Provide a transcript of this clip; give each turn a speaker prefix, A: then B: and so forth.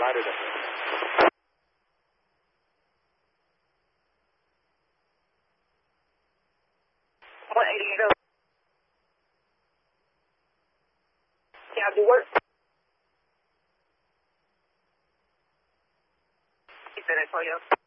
A: Saturday.
B: 188. Can I do work? He said that for you.